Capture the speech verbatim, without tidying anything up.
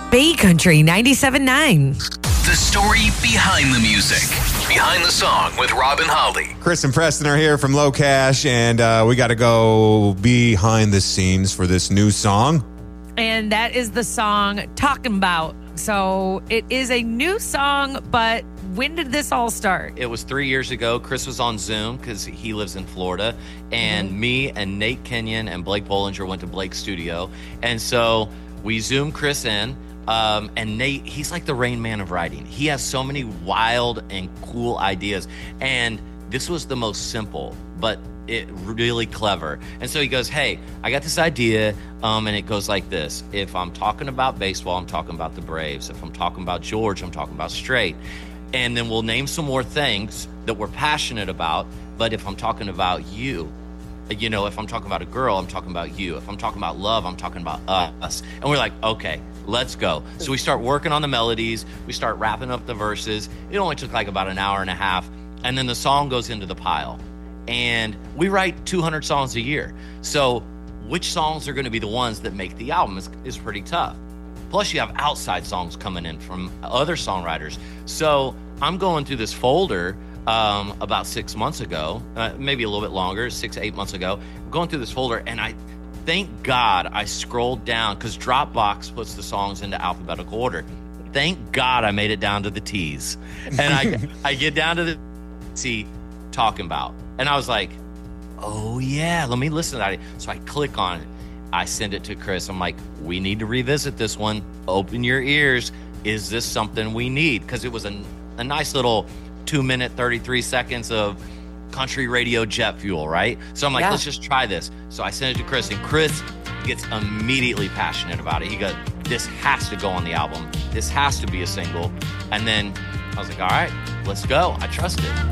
Bay Country ninety-seven point nine. The story behind the music. Behind the song with Rob and Holly. Chris and Preston are here from Low Cash, and uh, we got to go behind the scenes for this new song. And that is the song Talking About. So it is a new song, but when did this all start? It was three years ago. Chris was on Zoom because he lives in Florida. And mm-hmm. me and Nate Kenyon and Blake Bollinger went to Blake's studio. And so we Zoomed Chris in. Um, and Nate, he's like the Rain Man of writing. He has so many wild and cool ideas. And this was the most simple, but it really clever. And so he goes, hey, I got this idea, um, and it goes like this. If I'm talking about baseball, I'm talking about the Braves. If I'm talking about George, I'm talking about Straight. And then we'll name some more things that we're passionate about. But if I'm talking about you, you know, if I'm talking about a girl, I'm talking about you. If I'm talking about love, I'm talking about us. And we're like, okay, let's go. So we start working on the melodies. We start wrapping up the verses. It only took like about an hour and a half. And then the song goes into the pile. And we write two hundred songs a year. So which songs are going to be the ones that make the album is, is pretty tough. Plus you have outside songs coming in from other songwriters. So I'm going through this folder um, about six months ago, uh, maybe a little bit longer, six, eight months ago. I'm going through this folder, and I thank God I scrolled down because Dropbox puts the songs into alphabetical order. Thank God I made it down to the T's. And I I get down to the T, Talking About. And I was like, oh, yeah, let me listen to that. So I click on it. I send it to Chris. I'm like, we need to revisit this one. Open your ears. Is this something we need? Because it was a, a nice little two minute, thirty-three seconds of country radio jet fuel, right? So I'm like, yeah. let's just try this. So I sent it to Chris, and Chris gets immediately passionate about it. He goes, this has to go on the album. This has to be a single. And then I was like, all right, let's go. I trust it.